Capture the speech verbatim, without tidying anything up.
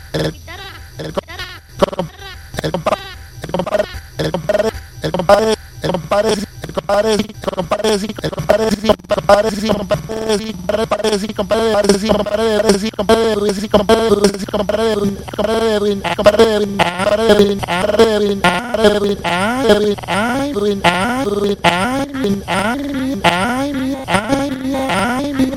el el el compadre el compadre el compadre el compadre el compadre el compadre el compadre el compadre el compadre el compadre el compadre el compadre el compadre el compadre el compadre el compadre el compadre el compadre